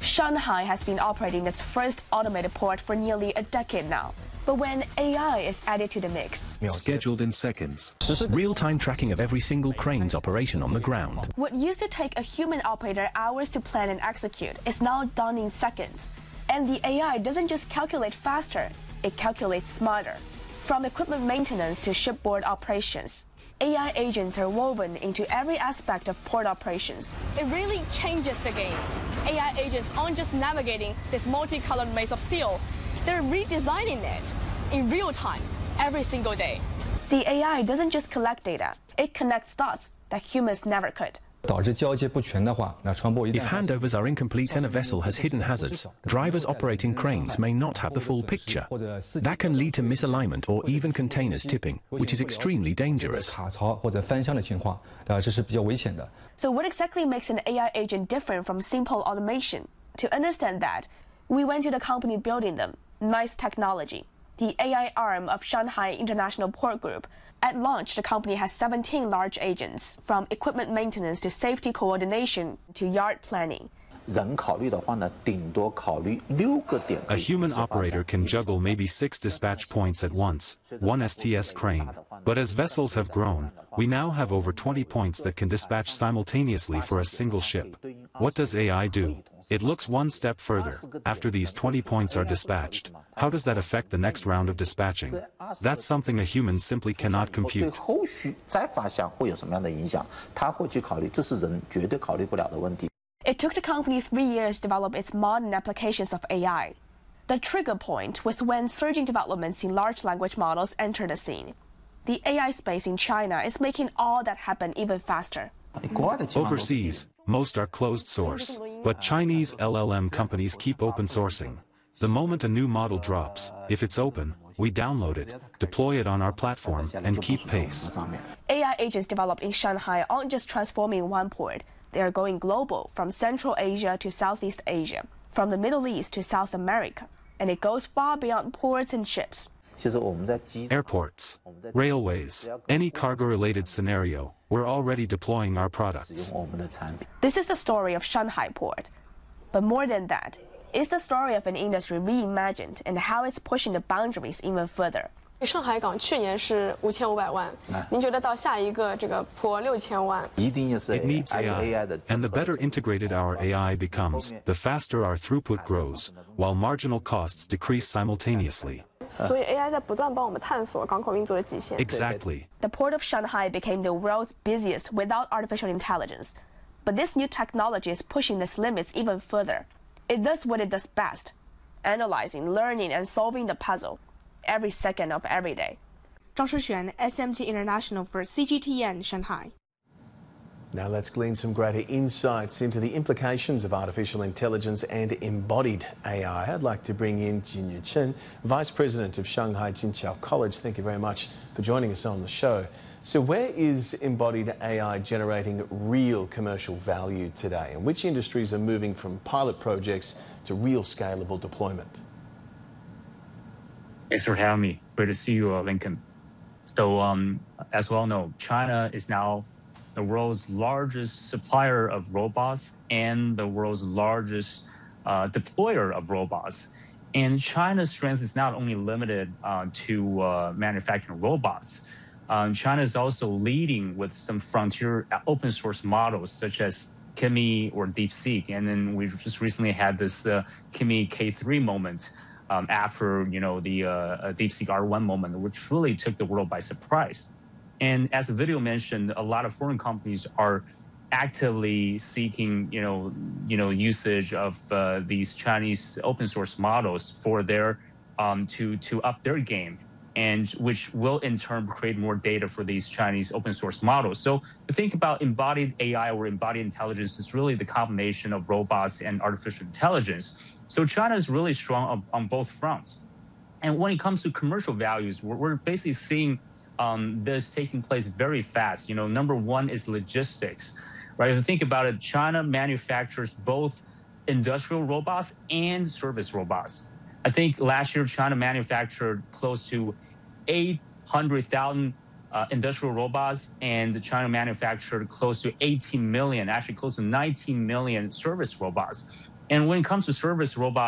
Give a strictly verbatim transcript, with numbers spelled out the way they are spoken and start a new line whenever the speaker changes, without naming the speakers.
Shanghai has been operating its first automated port for nearly a decade now. But when A I is added to the mix,
scheduled in seconds, real-time tracking of every single crane's operation on the ground.
What used to take a human operator hours to plan and execute is now done in seconds. And the A I doesn't just calculate faster, it calculates smarter. From equipment maintenance to shipboard operations, A I agents are woven into every aspect of port operations.
It really changes the game. A I agents aren't just navigating this multicolored maze of steel. They're redesigning it in real time, every single day.
The A I doesn't just collect data, it connects dots that humans never could.
If handovers are incomplete and a vessel has hidden hazards, drivers operating cranes may not have the full picture. That can lead to misalignment or even containers tipping, which is extremely dangerous.
So what exactly makes an A I agent different from simple automation? To understand that, we went to the company building them, NICE Technology, the A I arm of Shanghai International Port Group. At launch, the company has seventeen large agents, from equipment maintenance to safety coordination to yard planning.
A human operator can juggle maybe six dispatch points at once, one S T S crane. But as vessels have grown, we now have over twenty points that can dispatch simultaneously for a single ship. What does A I do? It looks one step further. After these twenty points are dispatched, how does that affect the next round of dispatching? That's something a human simply cannot compute.
It took the company three years to develop its modern applications of A I. The trigger point was when surging developments in large language models entered the scene. The A I space in China is making all that happen even faster.
Overseas, most are closed source, but Chinese L L M companies keep open sourcing. The moment a new model drops, if it's open, we download it, deploy it on our platform, and keep pace.
A I agents developed in Shanghai aren't just transforming one port. They are going global, from Central Asia to Southeast Asia, from the Middle East to South America, and it goes far beyond ports and ships.
Airports, railways, any cargo-related scenario, we're already deploying our products.
This is the story of Shanghai Port. But more than that, it's the story of an industry reimagined and how it's pushing the boundaries even further.
上海港去年是五千五百万，您觉得到下一个这个坡六千万？
It needs A I, and the better integrated our A I becomes, the faster our throughput grows, while marginal costs decrease simultaneously.
所以 A I 在不断帮我们探索港口运作的极限。
Exactly.
The port of Shanghai became the world's busiest without artificial intelligence. But this new technology is pushing its limits even further. It does what it does best: analyzing, learning, and solving the puzzle every second of every day.
张诗璇, S M G International for C G T N Shanghai.
Now let's glean some greater insights into the implications of artificial intelligence and embodied A I. I'd like to bring in Jinyu Chen, Vice President of Shanghai Jinqiao College. Thank you very much for joining us on the show. So where is embodied A I generating real commercial value today, and which industries are moving from pilot projects to real scalable deployment?
Thanks for having me. Great to see you, uh, Lincoln. So um, as we all know, China is now the world's largest supplier of robots and the world's largest uh, deployer of robots. And China's strength is not only limited uh, to uh, manufacturing robots. Um, China is also leading with some frontier open source models such as Kimi or DeepSeek. And then we just recently had this uh, Kimi K three moment um, after, you know, the uh, DeepSeek R one moment, which really took the world by surprise. And as the video mentioned, a lot of foreign companies are actively seeking, you know, you know, usage of uh, these Chinese open source models for their um, to to up their game, and which will in turn create more data for these Chinese open source models. So to think about embodied A I or embodied intelligence, is really the combination of robots and artificial intelligence. So China is really strong on, on both fronts. And when it comes to commercial values, we're, we're basically seeing um, this taking place very fast. You know, number one is logistics, right? If you think about it, China manufactures both industrial robots and service robots. I think last year, China manufactured close to eight hundred thousand uh, industrial robots, and China manufactured close to eighteen million, actually close to nineteen million service robots. And when it comes to service robots,